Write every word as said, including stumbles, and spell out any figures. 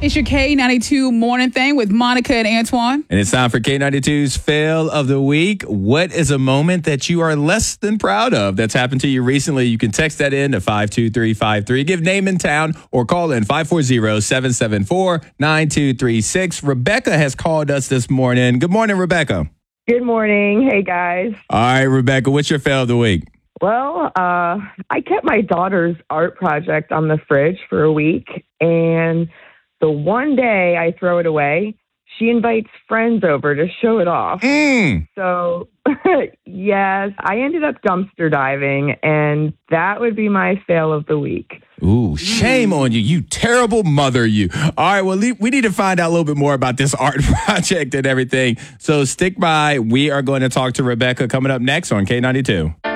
It's your K ninety-two morning thing with Monica and Antoine. And it's time for K ninety-two's Fail of the Week. What is a moment that you are less than proud of that's happened to you recently? You can text that in to five two three five three. Give name and town or call in five four zero, seven seven four, nine two three six. Rebecca has called us this morning. Good morning, Rebecca. Good morning. Hey, guys. All right, Rebecca, what's your fail of the week? Well, uh, I kept my daughter's art project on the fridge for a week, and the one day I throw it away, she invites friends over to show it off. Mm. So, yes, I ended up dumpster diving, and that would be my fail of the week. Ooh, shame on you, you terrible mother, you. All right, well, we need to find out a little bit more about this art project and everything. So stick by. We are going to talk to Rebecca coming up next on K ninety-two.